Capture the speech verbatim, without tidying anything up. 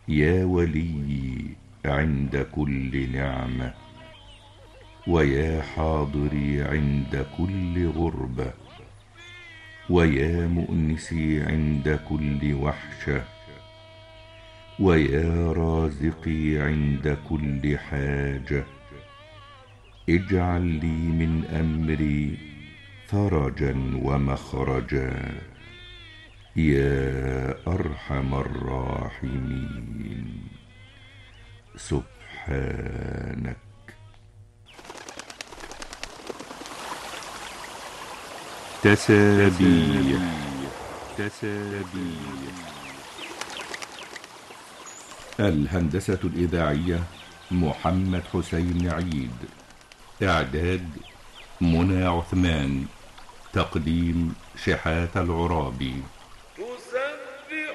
يا وليي عند كل نعمة، ويا حاضري عند كل غربة، ويا مؤنسي عند كل وحشة، ويا رازقي عند كل حاجة. اجعل لي من أمري فرجا ومخرجا يا أرحم الراحمين. سبحانك. تسابيح. تسابيح. الهندسة الإذاعية محمد حسين عيد. إعداد منى عثمان. تقديم شحات العرابي.